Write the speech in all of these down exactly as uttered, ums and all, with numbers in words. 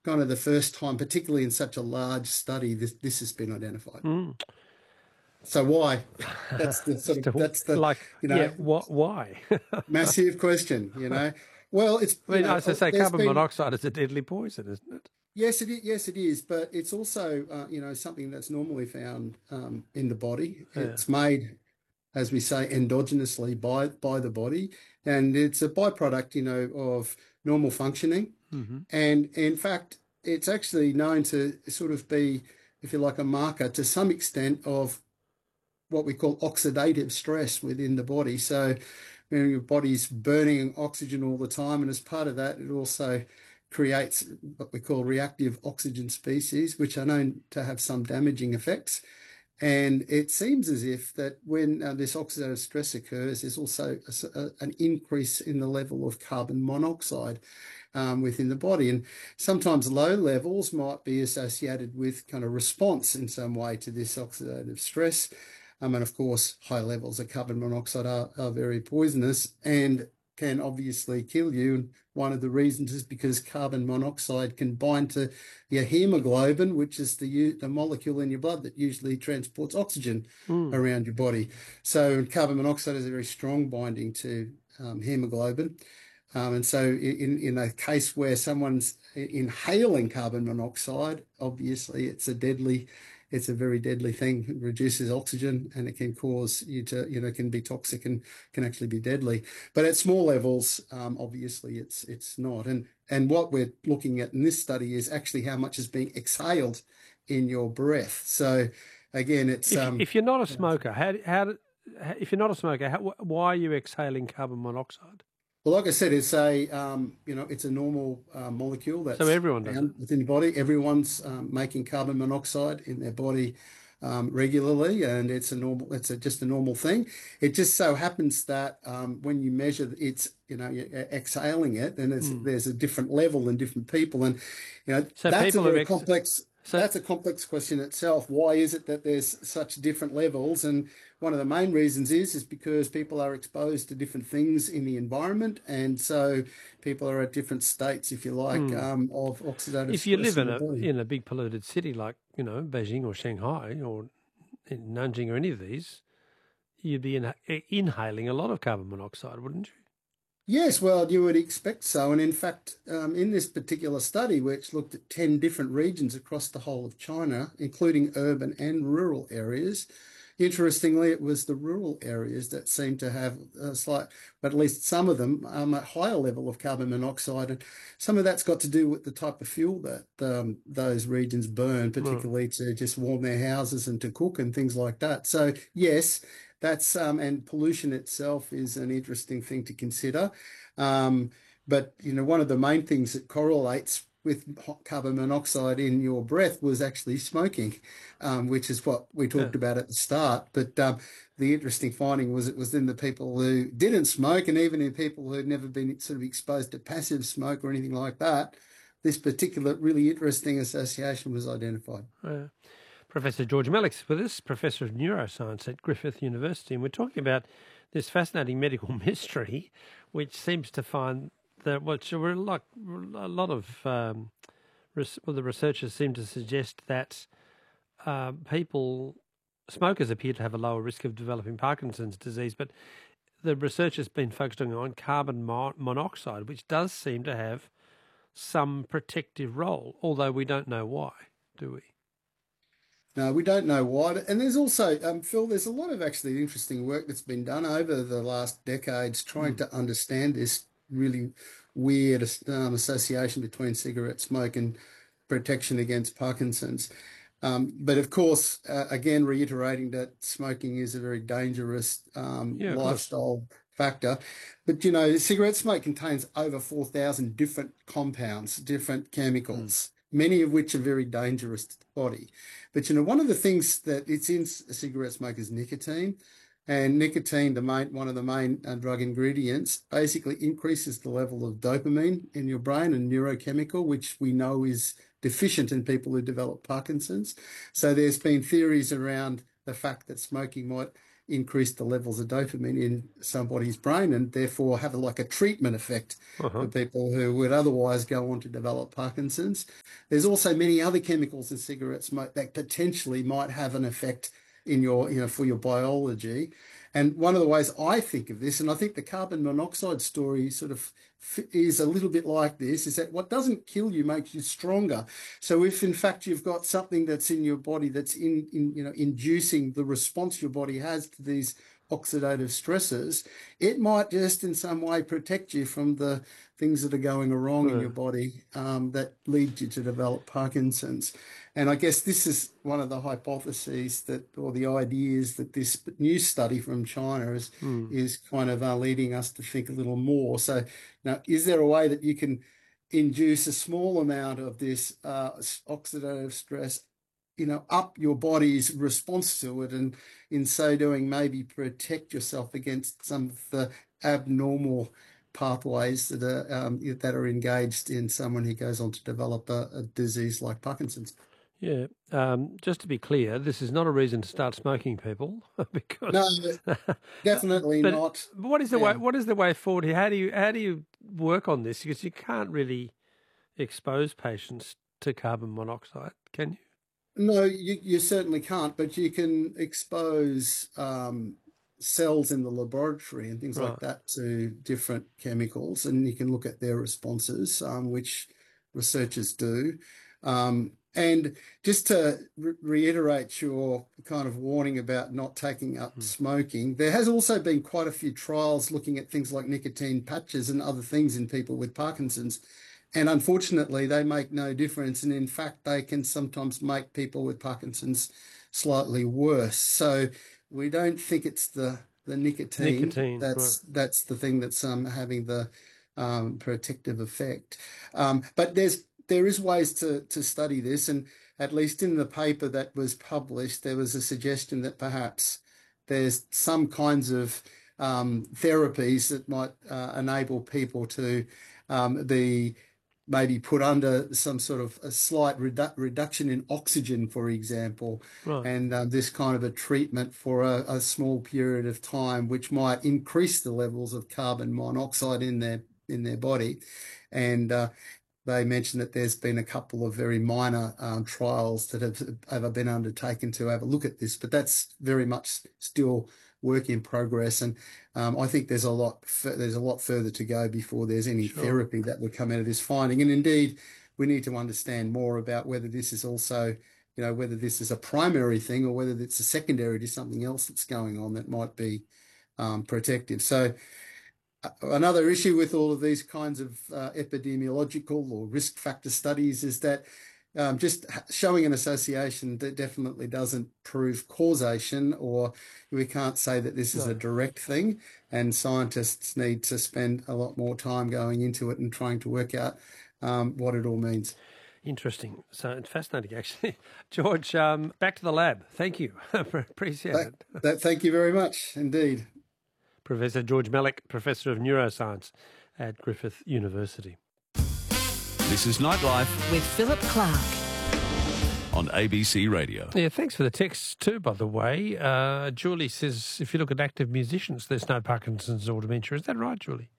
kind of the first time, particularly in such a large study, this this has been identified. Mm. So why? That's the sort of Still, that's the like, you yeah, know what, why? massive question. You know, well, it's I you mean, know as I say, there's carbon been monoxide is a deadly poison, isn't it? yes it is, yes it is, but it's also uh, you know something that's normally found um, in the body. Yeah. It's made, as we say, endogenously by by the body, and it's a byproduct, you know, of normal functioning. Mm-hmm. And in fact, it's actually known to sort of be, if you like, a marker to some extent of what we call oxidative stress within the body. So, you know, your body's burning oxygen all the time, and as part of that, it also creates what we call reactive oxygen species, which are known to have some damaging effects. And it seems as if that when uh, this oxidative stress occurs, there's also a, a, an increase in the level of carbon monoxide um, within the body. And sometimes low levels might be associated with kind of response in some way to this oxidative stress. Um, and of course, high levels of carbon monoxide are, are very poisonous and can obviously kill you. And one of the reasons is because carbon monoxide can bind to your hemoglobin, which is the, the molecule in your blood that usually transports oxygen Mm. around your body. So carbon monoxide is a very strong binding to um, hemoglobin. Um, and so in, in a case where someone's inhaling carbon monoxide, obviously it's a deadly, it's a very deadly thing. It reduces oxygen and it can cause you to, you know, can be toxic and can actually be deadly. But at small levels, um, obviously it's it's not. And and what we're looking at in this study is actually how much is being exhaled in your breath. So again, it's If um, if you're not a smoker, how how, how if you're not a smoker, how, why are you exhaling carbon monoxide? well, like I said, it's a um, you know it's a normal uh, molecule So that's everyone does it. found within your body. Everyone's um, making carbon monoxide in their body um, regularly, and it's a normal. It's a, just a normal thing. It just so happens that um, when you measure it's you know you're exhaling it, then it's, Mm. there's a different level in different people, and you know So that's a people are very ex. complex. So That's a complex question itself. Why is it that there's such different levels? And one of the main reasons is is because people are exposed to different things in the environment, and so people are at different states, if you like, mm. um, of oxidative if you stress live in in the a body. in a big polluted city like you know Beijing or Shanghai or in Nanjing or any of these, you'd be in, inhaling a lot of carbon monoxide, wouldn't you? Yes, well, you would expect so. And in fact, um, in this particular study, which looked at ten different regions across the whole of China, including urban and rural areas, interestingly, it was the rural areas that seemed to have a slight, but at least some of them, um, a higher level of carbon monoxide. And some of that's got to do with the type of fuel that um, those regions burn, Mm. particularly to just warm their houses and to cook and things like that. So, yes, that's um, and pollution itself is an interesting thing to consider. Um, but you know, one of the main things that correlates with carbon monoxide in your breath was actually smoking, um, which is what we Yeah. talked about at the start. But um, the interesting finding was it was in the people who didn't smoke, and even in people who had never been sort of exposed to passive smoke or anything like that, this particular really interesting association was identified. Uh, Professor George Melick's with us, Professor of Neuroscience at Griffith University, and we're talking about this fascinating medical mystery, which seems to find that which were like a lot of um, res- well, the researchers seem to suggest that uh, people, smokers appear to have a lower risk of developing Parkinson's disease, but the research has been focusing on carbon mo- monoxide, which does seem to have some protective role, although we don't know why, do we? No, we don't know why. And there's also, um, Phil, there's a lot of actually interesting work that's been done over the last decades trying Mm. to understand this really weird um, association between cigarette smoke and protection against Parkinson's. Um, but of course, uh, again, reiterating that smoking is a very dangerous um, Yeah, of course. lifestyle factor. But, you know, cigarette smoke contains over four thousand different compounds, different chemicals, many of which are very dangerous to the body. But, you know, one of the things that it's in a cigarette smoke is nicotine. And nicotine, the main, one of the main uh, drug ingredients, basically increases the level of dopamine in your brain and neurochemical, which we know is deficient in people who develop Parkinson's. So there's been theories around the fact that smoking might increase the levels of dopamine in somebody's brain and therefore have a, like a treatment effect Uh-huh. for people who would otherwise go on to develop Parkinson's. There's also many other chemicals in cigarettes might, that potentially might have an effect in your, you know, for your biology. And one of the ways I think of this, and I think the carbon monoxide story sort of is a little bit like this, is that what doesn't kill you makes you stronger. So if in fact you've got something that's in your body that's in, in you know, inducing the response your body has to these oxidative stresses, it might just in some way protect you from the things that are going wrong Yeah. in your body um, that lead you to develop Parkinson's. And I guess this is one of the hypotheses that, or the ideas that this new study from China is, Mm. is kind of uh, leading us to think a little more. So now, is there a way that you can induce a small amount of this uh, oxidative stress, you know, up your body's response to it, and in so doing, maybe protect yourself against some of the abnormal pathways that are um, that are engaged in someone who goes on to develop a, a disease like Parkinson's? Yeah. Um, just to be clear, this is not a reason to start smoking, people, because No, definitely but not. what is the Yeah. way? What is the way forward here? How do you how do you work on this? Because you can't really expose patients to carbon monoxide, can you? No, you, you certainly can't, but you can expose um, cells in the laboratory and things Right. like that to different chemicals, and you can look at their responses, um, which researchers do. Um, and just to re reiterate your kind of warning about not taking up Hmm. smoking, there has also been quite a few trials looking at things like nicotine patches and other things in people with Parkinson's. And unfortunately, they make no difference. And in fact, they can sometimes make people with Parkinson's slightly worse. So we don't think it's the the nicotine. Nicotine, That's right. that's the thing that's um, having the um, protective effect. Um, but there's there is ways to to study this, and at least in the paper that was published, there was a suggestion that perhaps there's some kinds of um, therapies that might uh, enable people to um, be maybe put under some sort of a slight redu reduction in oxygen, for example, Right. and uh, this kind of a treatment for a, a small period of time, which might increase the levels of carbon monoxide in their in their body. And uh, they mentioned that there's been a couple of very minor um, trials that have, have been undertaken to have a look at this, but that's very much still work in progress. And um, I think there's a lot there's a lot further to go before there's any Sure. therapy that would come out of this finding. And indeed, we need to understand more about whether this is also, you know, whether this is a primary thing or whether it's a secondary to something else that's going on that might be um, protective. So another issue with all of these kinds of uh, epidemiological or risk factor studies is that um, just showing an association that definitely doesn't prove causation, or we can't say that this is No. a direct thing, and scientists need to spend a lot more time going into it and trying to work out um, what it all means. Interesting. So it's fascinating, actually. George, um, back to the lab. Thank you. Appreciate That, it. that, thank you very much indeed. Professor George Melick, Professor of Neuroscience at Griffith University. This is Nightlife with Philip Clark on A B C Radio. Yeah, thanks for the text too, by the way. Uh, Julie says, if you look at active musicians, there's no Parkinson's or dementia. Is that right, Julie?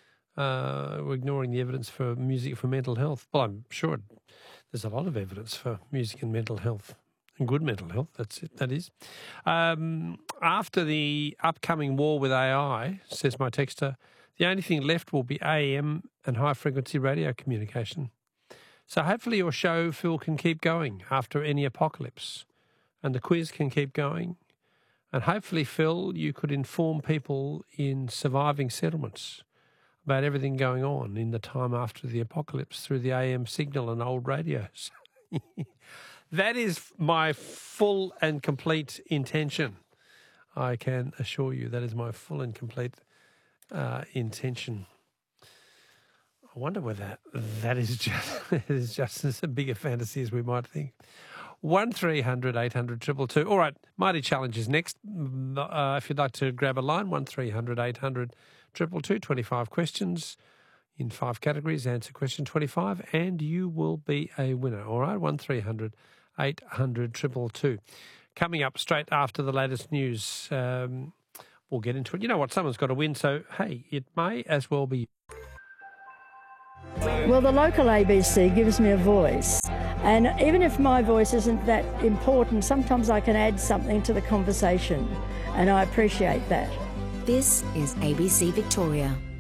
Uh, we're ignoring the evidence for music for mental health. Well, I'm sure there's a lot of evidence for music and mental health. And good mental health, that's it, that is. Um, after the upcoming war with A I, says my texter, the only thing left will be A M and high-frequency radio communication. So hopefully your show, Phil, can keep going after any apocalypse, and the quiz can keep going. And hopefully, Phil, you could inform people in surviving settlements about everything going on in the time after the apocalypse through the A M signal and old radios. That is my full and complete intention. I can assure you that is my full and complete uh, intention. I wonder whether that is just, is just as big a fantasy as we might think. one three hundred eight hundred two two two. All right, Mighty Challenge is next. Uh, if you'd like to grab a line, one three hundred eight hundred two two two, twenty-five questions in five categories. Answer question twenty-five and you will be a winner. All right, one three hundred eight hundred two two two. coming up straight after the latest news. Um, we'll get into it. You know what? Someone's got to win, so, hey, it may as well be. Well, the local A B C gives me a voice. And even if my voice isn't that important, sometimes I can add something to the conversation. And I appreciate that. This is A B C Victoria.